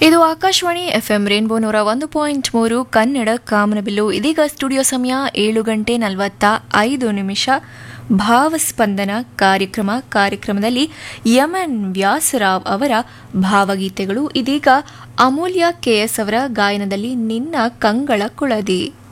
ಇದು Akashvani FM rainbow 101.3 Kannada ಕಾಮನಬಿಲ್ಲು. ಇದೀಗ studio ಸಮಯ 7:45. ಭಾವಸ್ಪಂದನ ಕಾರ್ಯಕ್ರಮದಲ್ಲಿ ಯಮನ್ ವ್ಯಾಸರಾವ್ ಅವರ ಭಾವಗೀತೆಗಳು. ಇದೀಗ ಅಮೂಲ್ಯ KS ಅವರ ಗಾಯನದಲ್ಲಿ ನಿನ್ನ ಕಂಗಳ ಕುಳದಿ.